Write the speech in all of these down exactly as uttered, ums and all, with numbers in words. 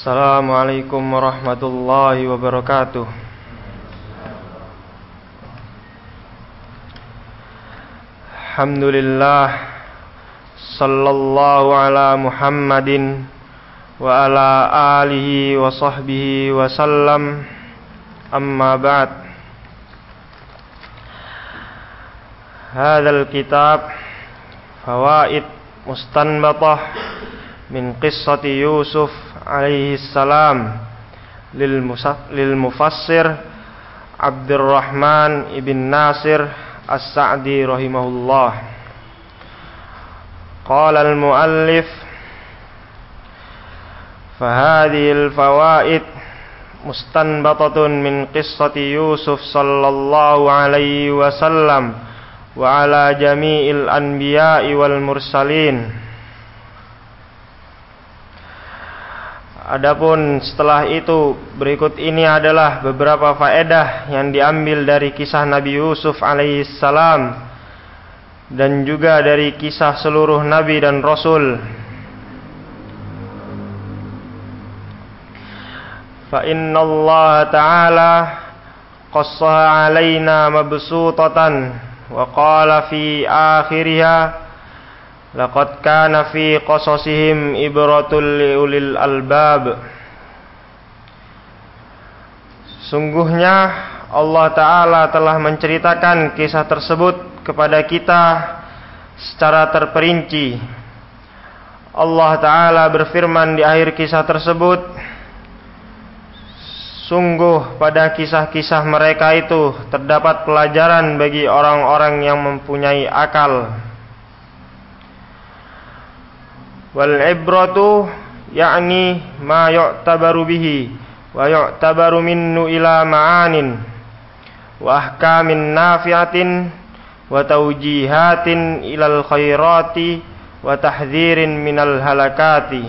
Assalamualaikum warahmatullahi wabarakatuh. Alhamdulillah, sallallahu ala Muhammadin wa ala alihi wa sahbihi wa sallam. Amma ba'd. Hadzal kitab fawaid mustanbatah min qissati Yusuf alaihi salam lil mufassir Abdurrahman ibn Nasir As-Sa'di rahimahullah. Qala al-muallif fahadhil fawaid mustanbatatun min qissati Yusuf sallallahu alaihi wasallam wa ala jami'il anbiya'i wal mursalin. Adapun setelah itu, berikut ini adalah beberapa faedah yang diambil dari kisah Nabi Yusuf alaihissalam dan juga dari kisah seluruh Nabi dan Rasul. Fa inna Allah Ta'ala qassaha alaina mabsutatan wa qala fi akhiriha laqad kana fi qasasihim ibratul liulil albab. Sungguhnya Allah Ta'ala telah menceritakan kisah tersebut kepada kita secara terperinci. Allah Ta'ala berfirman di akhir kisah tersebut, sungguh pada kisah-kisah mereka itu terdapat pelajaran bagi orang-orang yang mempunyai akal. Wal ibratu yakni ma yu'tabaru bihi wa yu'tabaru minnu ila ma'anin wa ahkamin nafi'atin wa tawjihatin ilal khairati wa tahdhirin minal halakati.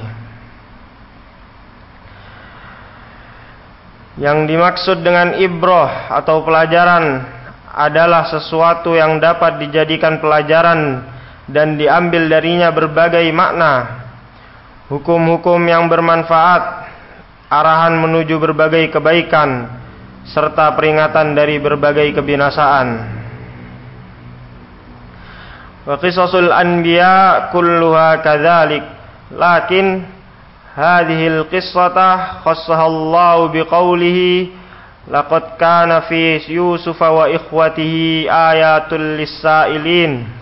Yang dimaksud dengan ibrah atau pelajaran adalah sesuatu yang dapat dijadikan pelajaran dan diambil darinya berbagai makna, hukum-hukum yang bermanfaat, arahan menuju berbagai kebaikan, serta peringatan dari berbagai kebinasaan. Wa qisasul anbiya kulluha kadzalik, lakin hadhil qissata khassaha Allah biqaulihi laqad kana fi Yusuf wa ikhwatihi ayatul lis-sa'ilin.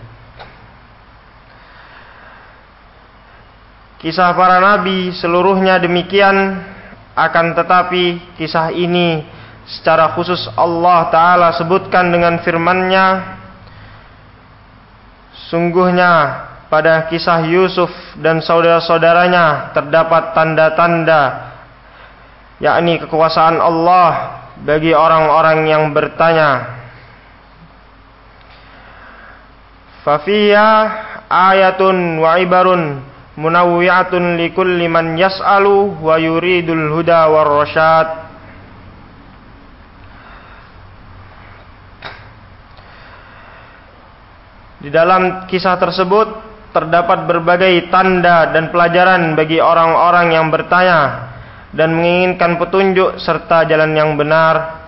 Kisah para nabi seluruhnya demikian, akan tetapi kisah ini secara khusus Allah Ta'ala sebutkan dengan firman-Nya, sungguhnya pada kisah Yusuf dan saudara-saudaranya terdapat tanda-tanda, yakni kekuasaan Allah bagi orang-orang yang bertanya. Fafiya ayatun wa ibarun munawwi'atun likulli man yas'alu wa yuridul huda war rasyad. Di dalam kisah tersebut terdapat berbagai tanda dan pelajaran bagi orang-orang yang bertanya dan menginginkan petunjuk serta jalan yang benar.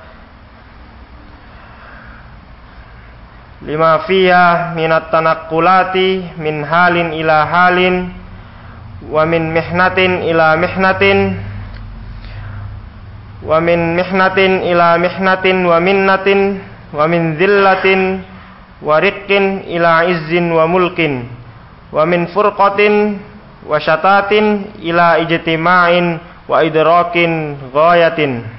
Lima fiha minat tanaqqulati min halin ila halin wa min mihnatin ila mihnatin wa min mihnatin ila mihnatin wa minnatin wa min zillatin wa riqqin ila izzin wa mulkin wa min furqatin wa syatatin ila ijtima'in wa idrakin ghayatin.